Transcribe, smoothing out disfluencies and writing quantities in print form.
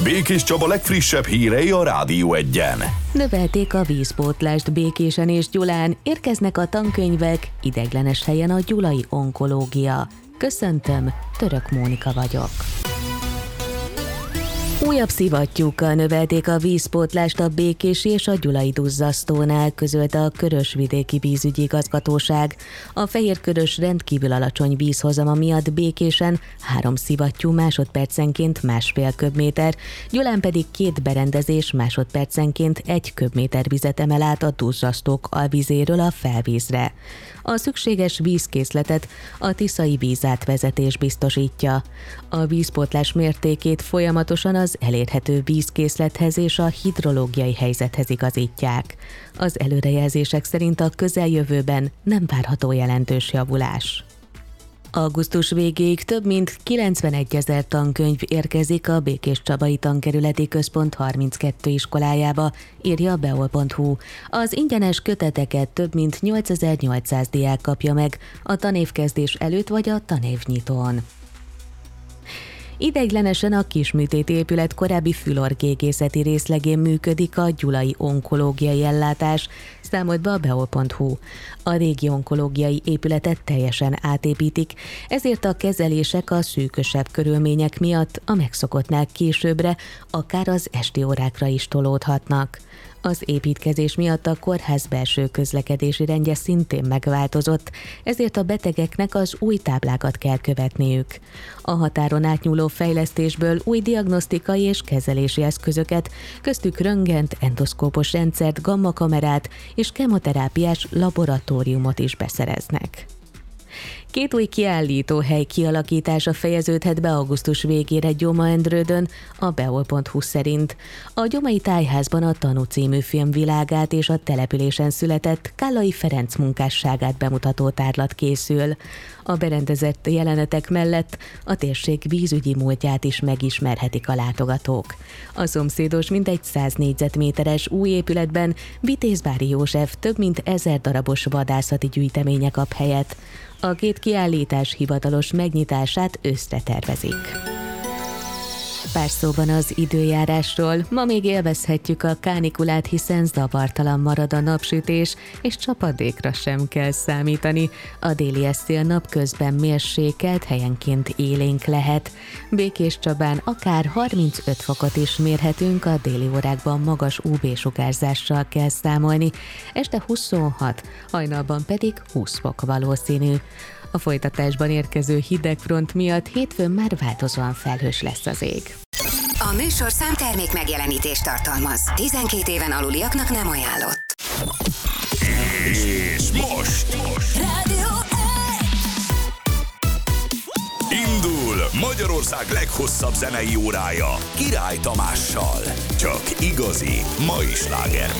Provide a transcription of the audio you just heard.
Békés Csaba legfrissebb hírei a Rádió Egyen. Növelték a vízpótlást Békésen és Gyulán, érkeznek a tankönyvek, ideiglenes helyen a gyulai onkológia. Köszöntöm, Török Mónika vagyok. Újabb szivattyúkkal növelték a vízpótlást a békési és a gyulai duzzasztónál, közölte a Körösvidéki Vízügyi Igazgatóság. A fehérkörös rendkívül alacsony vízhozama miatt Békésen 3 szivattyú másodpercenként 1,5 köbméter, Gyulán pedig 2 berendezés másodpercenként 1 köbméter vizet emel át a duzzasztók alvizéről a felvízre. A szükséges vízkészletet a tiszai vízátvezetés biztosítja. A vízpótlás mértékét folyamatosan az elérhető vízkészlethez és a hidrológiai helyzethez igazítják. Az előrejelzések szerint a közeljövőben nem várható jelentős javulás. Augusztus végéig több mint 91 000 tankönyv érkezik a Békéscsabai Tankerületi Központ 32 iskolájába, írja a beol.hu. Az ingyenes köteteket több mint 8800 diák kapja meg a tanévkezdés előtt vagy a tanévnyitón. Ideiglenesen a Kisműtéti épület korábbi fülorgégészeti részlegén működik a gyulai onkológiai ellátás, számolt be a beol.hu. A régi onkológiai épületet teljesen átépítik, ezért a kezelések a szűkösebb körülmények miatt a megszokottnál későbbre, akár az esti órákra is tolódhatnak. Az építkezés miatt a kórház belső közlekedési rendje szintén megváltozott, ezért a betegeknek az új táblákat kell követniük. A határon átnyúló fejlesztésből új diagnosztikai és kezelési eszközöket, köztük röntgent, endoszkópos rendszert, gammakamerát és kemoterápiás laboratóriumot is beszereznek. 2 új kiállítóhely kialakítása fejeződhet be augusztus végére Gyoma-Endrődön, a beol.hu szerint. A Gyomai Tájházban a Tanú című film világát és a településen született Kállai Ferenc munkásságát bemutató tárlat készül. A berendezett jelenetek mellett a térség vízügyi múltját is megismerhetik a látogatók. A szomszédos mintegy 100 négyzetméteres új épületben Vitézbári József több mint 1000 darabos vadászati gyűjteménye kap helyet. A 2 kiállítás hivatalos megnyitását őszre tervezik. Pár szóban az időjárásról. Ma még élvezhetjük a kánikulát, hiszen zavartalan marad a napsütés, és csapadékra sem kell számítani. A déli szél napközben mérsékelt, helyenként élénk lehet. Békéscsabán akár 35 fokot is mérhetünk, a déli órákban magas UV-sugárzással kell számolni. Este 26, hajnalban pedig 20 fok valószínű. A folytatásban érkező hidegfront miatt hétfőn már változóan felhős lesz az ég. A műsorszám termék megjelenítést tartalmaz. 12 éven aluliaknak nem ajánlott. És most Rádió indul Magyarország leghosszabb zenei órája Király Tamással. Csak igazi mai slágermek.